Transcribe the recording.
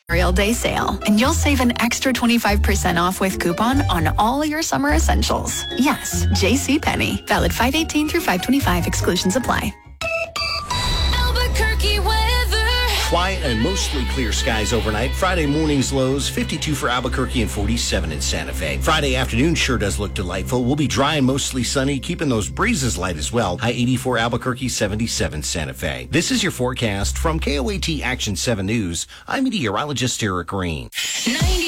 Memorial Day sale, and you'll save an extra 25% off with coupon on all your summer essentials. Yes, JCPenney. Valid 5/18 through 5/25. Exclusions apply. Albuquerque weather. Quiet and mostly clear skies overnight. Friday morning's lows, 52 for Albuquerque and 47 in Santa Fe. Friday afternoon sure does look delightful. We'll be dry and mostly sunny, keeping those breezes light as well. High 84 Albuquerque, 77 Santa Fe. This is your forecast from KOAT Action 7 News. I'm meteorologist Eric Green.